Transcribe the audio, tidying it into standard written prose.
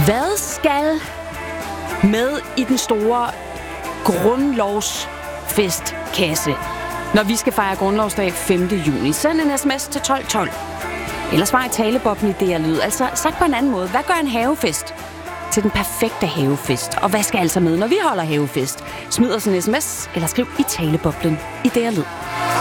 Hvad skal med i den store grundlovsfestkasse, når vi skal fejre grundlovsdag 5. juni? Send en sms til 1212. Eller svar i taleboblen i DR-lyd. Altså sagt på en anden måde. Hvad gør en havefest til den perfekte havefest? Og hvad skal altså med, når vi holder havefest? Smid os en sms eller skriv i taleboblen i DR-lyd.